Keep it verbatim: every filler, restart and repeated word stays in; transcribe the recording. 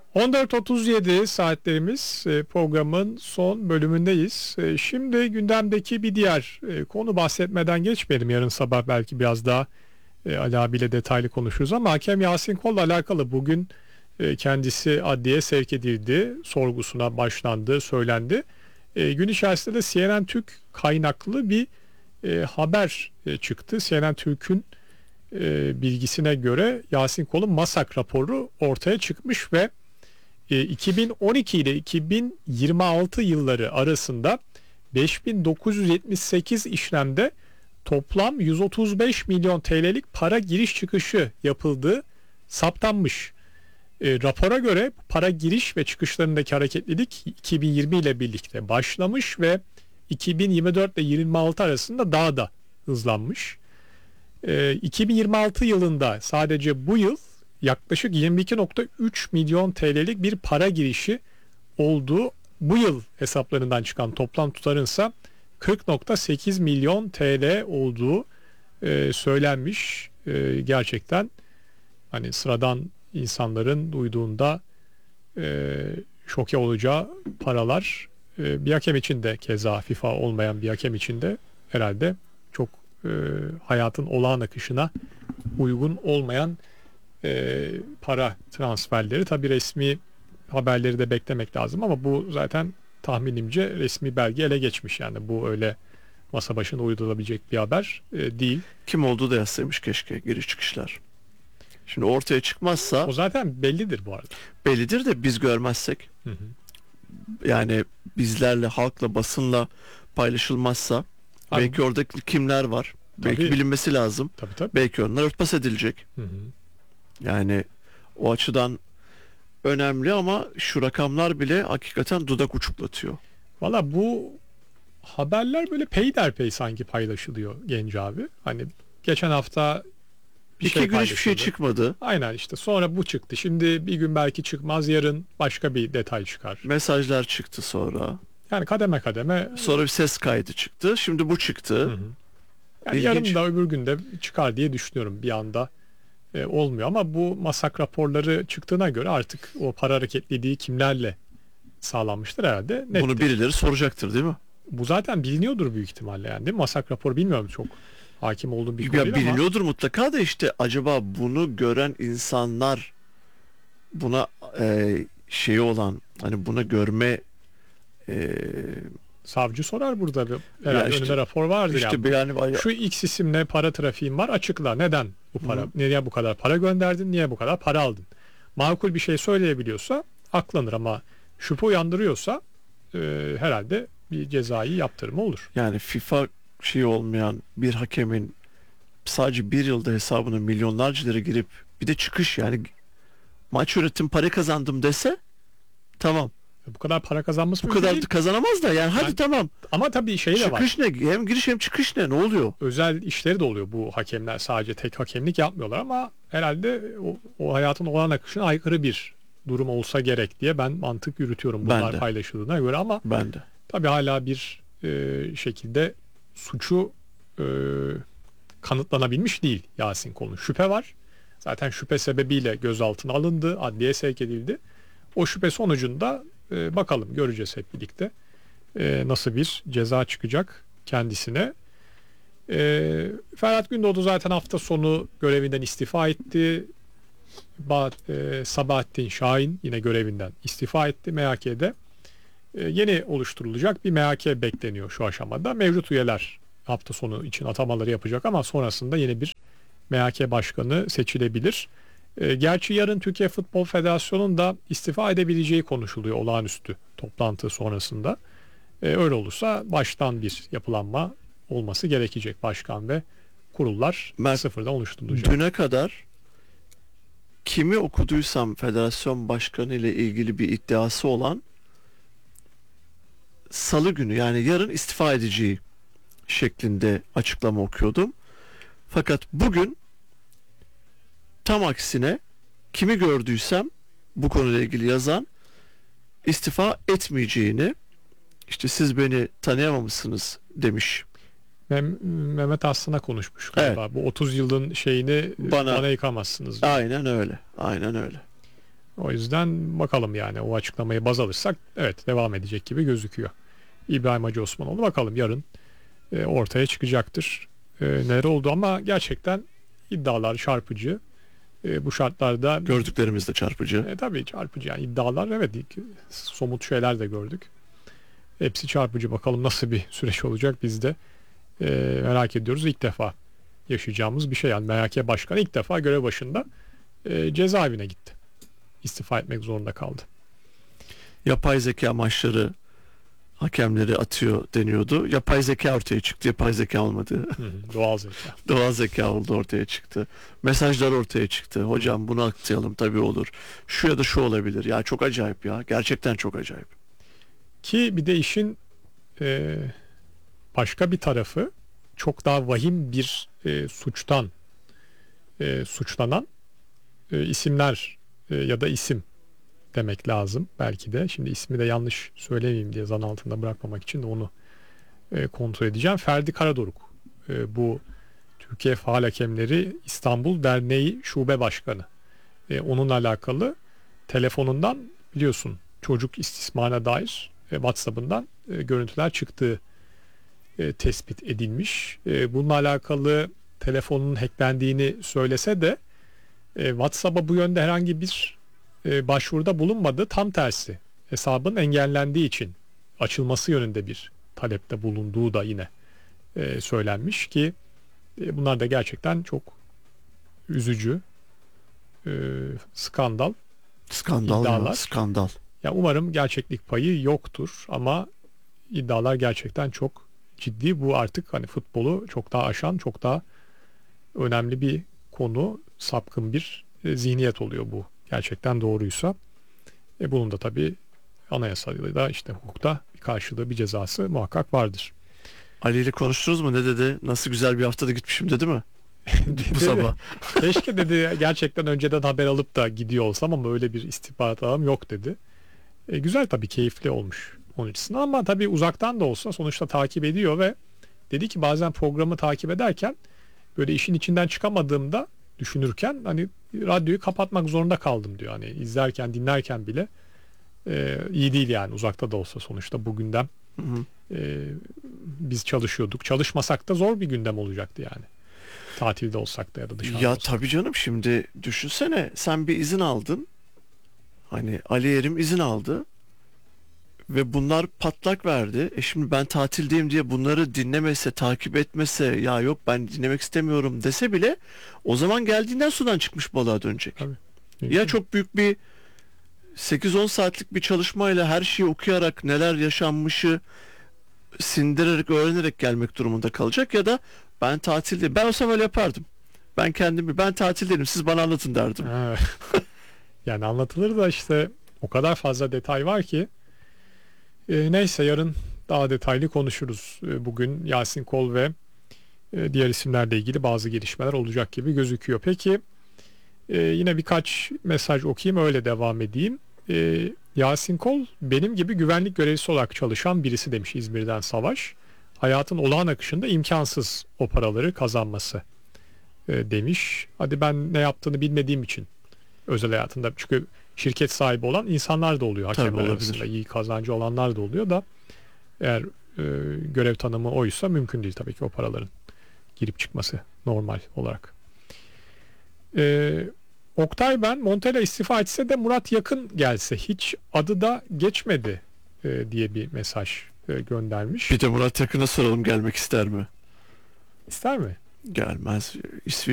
on dört otuz yedi saatlerimiz, programın son bölümündeyiz. Şimdi gündemdeki bir diğer konu bahsetmeden geçmeyelim. Yarın sabah belki biraz daha Ali abiyle detaylı konuşuruz ama hakem Yasin Kol'la alakalı bugün kendisi adliyeye sevk edildi. Sorgusuna başlandı, söylendi. Gün içerisinde de C N N Türk kaynaklı bir haber çıktı. C N N Türk'ün bilgisine göre Yasin Kol'un MASAK raporu ortaya çıkmış ve iki bin on iki ile iki bin yirmi altı yılları arasında beş bin dokuz yüz yetmiş sekiz işlemde toplam yüz otuz beş milyon T L'lik para giriş çıkışı yapıldığı saptanmış. E, rapora göre para giriş ve çıkışlarındaki hareketlilik iki bin yirmi ile birlikte başlamış ve iki bin yirmi dört ile yirmi altı arasında daha da hızlanmış. E, iki bin yirmi altı yılında sadece bu yıl yaklaşık yirmi iki nokta üç milyon T L'lik bir para girişi olduğu, bu yıl hesaplarından çıkan toplam tutarınsa kırk nokta sekiz milyon T L olduğu e, söylenmiş. E, gerçekten hani sıradan insanların duyduğunda e, şoke olacağı paralar. E, bir hakem için de keza, FIFA olmayan bir hakem için de herhalde çok e, hayatın olağan akışına uygun olmayan e, para transferleri. Tabii resmi haberleri de beklemek lazım ama bu zaten tahminimce resmi belge ele geçmiş, yani bu öyle masa başına uydurulabilecek bir haber e, değil. Kim olduğu da yazsaymış keşke, giriş çıkışlar. Şimdi ortaya çıkmazsa... O zaten bellidir bu arada. Bellidir de biz görmezsek. Hı hı. Yani bizlerle, halkla, basınla paylaşılmazsa abi, belki orada kimler var? Tabii, belki bilinmesi lazım. Tabii, tabii. Belki onlar örtbas edilecek. Hı hı. Yani o açıdan önemli ama şu rakamlar bile hakikaten dudak uçuklatıyor. Valla bu haberler böyle peyderpey sanki paylaşılıyor Genç abi. Hani geçen hafta bir İki şey gün hiçbir şey çıkmadı. Aynen, işte sonra bu çıktı. Şimdi bir gün belki çıkmaz, yarın başka bir detay çıkar. Mesajlar çıktı sonra. Yani kademe kademe. Sonra bir ses kaydı çıktı. Şimdi bu çıktı. Hı hı. Yani yarın da öbür günde çıkar diye düşünüyorum, bir anda e, olmuyor ama bu MASAK raporları çıktığına göre artık o para hareketliliği kimlerle sağlanmıştır herhalde nettir. Bunu birileri soracaktır değil mi? Bu zaten biliniyordur büyük ihtimalle, yani değil mi? MASAK raporu bilmiyorum, çok hakim olduğum bir konu değil ama. Biliniyordur mutlaka da işte acaba bunu gören insanlar, buna e, şeyi olan, hani buna görme e, savcı sorar burada, herhalde işte, önünde rapor vardır işte yani. yani. Şu X isimle para trafiğin var, açıkla, neden bu para, Hı. niye bu kadar para gönderdin, niye bu kadar para aldın? Makul bir şey söyleyebiliyorsa aklanır ama şüphe uyandırıyorsa e, herhalde bir cezai yaptırımı olur. Yani FIFA şey olmayan bir hakemin sadece bir yılda hesabına milyonlarca lira girip bir de çıkış, yani maç yönetim para kazandım dese tamam. Bu kadar para kazanması bu kadar değil. Kazanamaz da yani hadi yani, tamam. Ama tabii şey de var. Çıkış ne? Hem giriş hem çıkış ne? Ne oluyor? Özel işleri de oluyor bu hakemler. Sadece tek hakemlik yapmıyorlar ama herhalde o, o hayatın olağan akışına aykırı bir durum olsa gerek diye ben mantık yürütüyorum bunlar paylaşıldığına göre ama ben de. Tabii hala bir e, şekilde suçu e, kanıtlanabilmiş değil Yasin Kol'un. Şüphe var. Zaten şüphe sebebiyle gözaltına alındı, adliyeye sevk edildi. O şüphe sonucunda e, bakalım, göreceğiz hep birlikte e, nasıl bir ceza çıkacak kendisine. E, Ferhat Gündoğdu zaten hafta sonu görevinden istifa etti. Ba, e, Sabahattin Şahin yine görevinden istifa etti M H K'de. E, yeni oluşturulacak bir M H K bekleniyor şu aşamada. Mevcut üyeler hafta sonu için atamaları yapacak ama sonrasında yeni bir M H K başkanı seçilebilir. E, gerçi yarın Türkiye Futbol Federasyonu'nun da istifa edebileceği konuşuluyor olağanüstü toplantı sonrasında. E, öyle olursa baştan bir yapılanma olması gerekecek. Başkan ve kurullar ben, sıfırdan oluşturulacak. Düne kadar kimi okuduysam federasyon başkanı ile ilgili bir iddiası olan Salı günü, yani yarın istifa edeceği şeklinde açıklama okuyordum. Fakat bugün tam aksine kimi gördüysem bu konuyla ilgili yazan istifa etmeyeceğini, işte siz beni tanıyamamışsınız demiş. Mem Mehmet Aslan'a konuşmuş galiba. Evet. Bu otuz yılın şeyini bana, bana yıkamazsınız diyor. Aynen öyle. Aynen öyle. O yüzden bakalım yani o açıklamayı baz alırsak evet devam edecek gibi gözüküyor. İbrahim Hacı Osmanoğlu bakalım yarın e, ortaya çıkacaktır. E, neler oldu ama gerçekten iddialar çarpıcı. E, bu şartlarda Gördüklerimiz de çarpıcı. e, tabii çarpıcı yani iddialar evet ilk, somut şeyler de gördük. Hepsi çarpıcı. Bakalım nasıl bir süreç olacak biz de e, merak ediyoruz. İlk defa yaşayacağımız bir şey yani M H K Başkanı ilk defa görev başında e, cezaevine gitti. İstifa etmek zorunda kaldı. Yapay zeka maçları hakemleri atıyor deniyordu. Yapay zeka ortaya çıktı. Yapay zeka olmadı. Hı hı, doğal zeka. Doğal zeka oldu, ortaya çıktı. Mesajlar ortaya çıktı. Hocam bunu atlayalım, tabii olur. Şu ya da şu olabilir. Ya çok acayip ya. Gerçekten çok acayip. Ki bir de işin e, başka bir tarafı çok daha vahim bir e, suçtan e, suçlanan e, isimler e, ya da isim demek lazım belki de. Şimdi ismi de yanlış söylemeyeyim diye zan altında bırakmamak için de onu e, kontrol edeceğim. Ferdi Karadoruk e, bu Türkiye Faal Hakemleri İstanbul Derneği Şube Başkanı. E, onunla alakalı telefonundan biliyorsun çocuk istismarına dair e, WhatsApp'ından e, görüntüler çıktığı e, tespit edilmiş. E, bununla alakalı telefonun hacklendiğini söylese de e, WhatsApp'a bu yönde herhangi bir e, başvuruda bulunmadı. Tam tersi hesabın engellendiği için açılması yönünde bir talepte bulunduğu da yine e, söylenmiş ki e, bunlar da gerçekten çok üzücü e, skandal. Skandal ya, İddialar. skandal. Ya umarım gerçeklik payı yoktur ama iddialar gerçekten çok ciddi. Bu artık hani futbolu çok daha aşan, çok daha önemli bir konu, sapkın bir e, zihniyet oluyor bu. Gerçekten doğruysa. E bunun da tabii anayasayla da işte hukukta bir karşılığı, bir cezası muhakkak vardır. Ali ile konuştunuz mu? Ne dedi? Nasıl güzel bir haftada gitmişim dedi mi? Bu Dedi, sabah. keşke dedi gerçekten önceden haber alıp da gidiyor olsam ama öyle bir istihbarat ağım yok dedi. E, güzel tabii, keyifli olmuş onun açısından ama tabii uzaktan da olsa sonuçta takip ediyor ve dedi ki bazen programı takip ederken böyle işin içinden çıkamadığımda düşünürken hani radyoyu kapatmak zorunda kaldım diyor. Hani izlerken dinlerken bile e, iyi değil yani uzakta da olsa sonuçta bu gündem Hı hı. e, biz çalışıyorduk. Çalışmasak da zor bir gündem olacaktı yani. Tatilde olsak da ya da dışarıda Ya olsak. tabii canım, şimdi düşünsene, sen bir izin aldın. Hani Ali Erim izin aldı. Ve bunlar patlak verdi. E şimdi ben tatildeyim diye bunları dinlemese, takip etmese, ya yok ben dinlemek istemiyorum dese bile o zaman geldiğinden sudan çıkmış balığa dönecek. Tabii. Ya çok büyük bir sekiz on saatlik bir çalışmayla her şeyi okuyarak neler yaşanmışı sindirerek, öğrenerek gelmek durumunda kalacak ya da ben tatilde, ben olsam öyle yapardım. Ben kendimi, ben tatildeyim siz bana anlatın derdim. Ha. Yani anlatılır da işte o kadar fazla detay var ki. E, neyse yarın daha detaylı konuşuruz. E, bugün Yasin Kol ve e, diğer isimlerle ilgili bazı gelişmeler olacak gibi gözüküyor. Peki e, yine birkaç mesaj okuyayım öyle devam edeyim. E, Yasin Kol benim gibi güvenlik görevlisi olarak çalışan birisi demiş İzmir'den Savaş. Hayatın olağan akışında imkansız o paraları kazanması e, demiş. Hadi ben ne yaptığını bilmediğim için özel hayatında, çünkü şirket sahibi olan insanlar da oluyor Tabii, hakemler olabilir. arasında, iyi kazancı olanlar da oluyor da eğer e, görev tanımı oysa mümkün değil tabii ki o paraların girip çıkması normal olarak. E, Oktay ben Montella istifa etse de Murat Yakın gelse hiç adı da geçmedi e, diye bir mesaj e, göndermiş. Bir de Murat Yakın'a soralım, gelmek ister mi? İster mi? Gelmez. İsvi